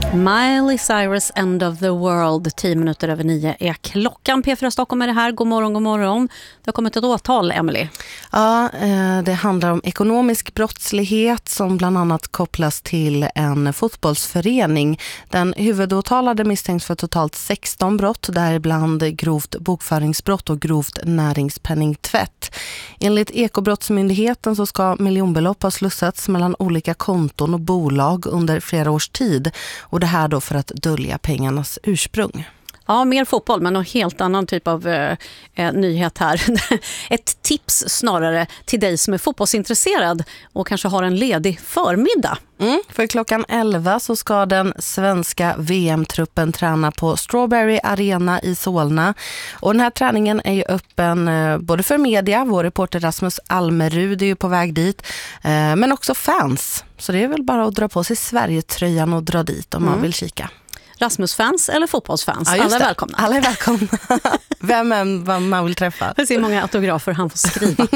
Miley Cyrus, End of the World. 10 minuter över 9 är klockan. P4 Stockholm är det här. God morgon, god morgon. Det har kommit ett åtal, Emily. Ja, det handlar om ekonomisk brottslighet som bland annat kopplas till en fotbollsförening. Den huvudåtalade misstänks för totalt 16 brott, däribland grovt bokföringsbrott och grovt näringspenningtvätt. Enligt Ekobrottsmyndigheten så ska miljonbelopp ha slussats mellan olika konton och bolag under flera års tid. Och det här då för att dölja pengarnas ursprung. Ja, mer fotboll, men någon helt annan typ av nyhet här. Ett tips snarare till dig som är fotbollsintresserad och kanske har en ledig förmiddag. För klockan 11 så ska den svenska VM-truppen träna på Strawberry Arena i Solna. Och den här träningen är ju öppen både för media, vår reporter Rasmus Almerud är ju på väg dit, men också fans. Så det är väl bara att dra på sig Sverige-tröjan och dra dit om man vill kika. Rasmus-fans eller fotbollsfans? Ja, alla är välkomna. Alla är välkomna. Vem än man vill träffa. Jag ser många autografer han får skriva.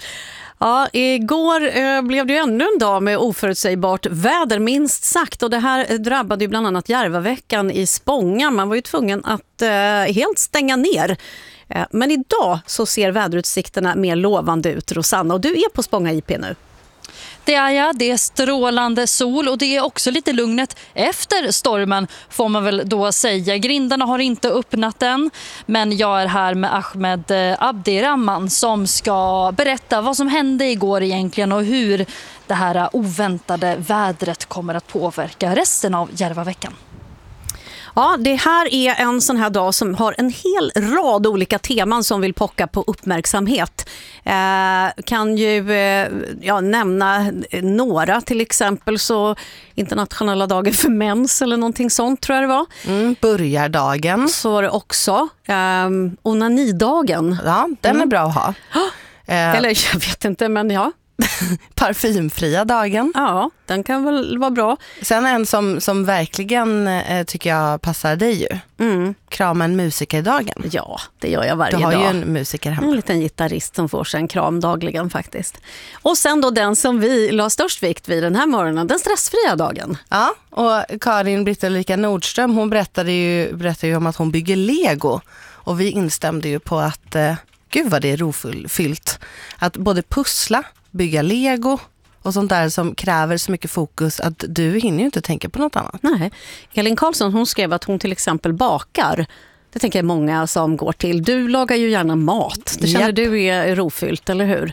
Ja, igår blev det ju ännu en dag med oförutsägbart väder, minst sagt. Och det här drabbade ju bland annat Järvaveckan i Spånga. Man var ju tvungen att helt stänga ner. Men idag så ser väderutsikterna mer lovande ut, Rosanna. Och du är på Spånga IP nu. Det är jag, det är strålande sol och det är också lite lugnet efter stormen får man väl då säga. Grindarna har inte öppnat än, men jag är här med Ahmed Abdirahman som ska berätta vad som hände igår egentligen och hur det här oväntade vädret kommer att påverka resten av Järvaveckan. Ja, det här är en sån här dag som har en hel rad olika teman som vill pocka på uppmärksamhet. Kan ju nämna några, till exempel så internationella dagen för mens eller någonting sånt tror jag det var. Börjardagen. Så var det också. Onanidagen. Ja, den är bra att ha. Eller jag vet inte, men ja. Parfymfria dagen. Ja, den kan väl vara bra. Sen en som verkligen tycker jag passar dig ju. Krama en musikerdagen. Ja, det gör jag varje dag. Du har ju en musiker hemma. En liten gitarrist som får sig en kram dagligen faktiskt. Och sen då den som vi la störst vikt vid den här morgonen, den stressfria dagen. Ja, och Karin Britta-Ulrika Nordström, hon berättade ju om att hon bygger Lego. Och vi instämde ju på att gud vad det är rofyllt. Att både pussla, bygga Lego och sånt där som kräver så mycket fokus att du hinner ju inte tänka på något annat. Nej. Elin Karlsson, hon skrev att hon till exempel bakar. Det tänker jag många som går till. Du lagar ju gärna mat. Det känner du är rofyllt, eller hur?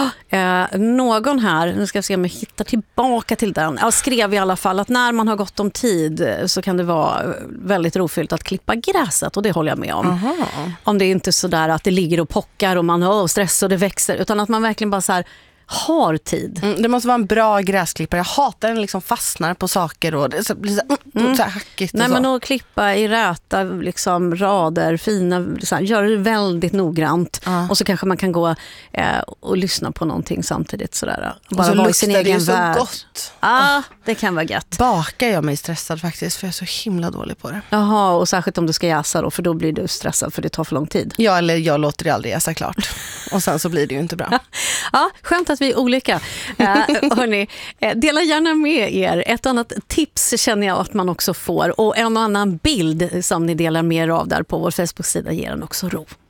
Någon här, nu ska jag se om jag hittar tillbaka till den. Jag skrev i alla fall att när man har gått om tid så kan det vara väldigt rofyllt att klippa gräset. Och det håller jag med om. Om det är inte så där att det ligger och pockar och man har stress och det växer. Utan att man verkligen bara så här har tid. Det måste vara en bra gräsklippare. Jag hatar den liksom fastnar på saker och det blir så här hackigt. Nej, men att klippa i räta liksom rader, fina, så här, gör det väldigt noggrant. Och så kanske man kan gå och lyssna på någonting samtidigt sådär. Bara så vara i sin egen det värld. Så gott. Det kan vara gött. Bakar jag mig stressad faktiskt för jag är så himla dålig på det. Jaha, och särskilt om du ska jäsa då, för då blir du stressad för det tar för lång tid. Ja, eller jag låter det aldrig jäsa klart. Och sen så blir det ju inte bra. Ja, skönt att vi är olika. Hörrni, dela gärna med er. Ett annat tips känner jag att man också får. Och en annan bild som ni delar med er av där på vår Facebook-sida ger en också ro.